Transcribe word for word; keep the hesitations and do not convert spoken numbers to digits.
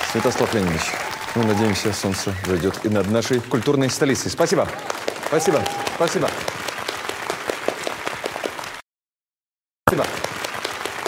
Святослав Леонидович, ну, надеемся, солнце зайдет и над нашей культурной столицей. Спасибо. Спасибо. Спасибо. Спасибо.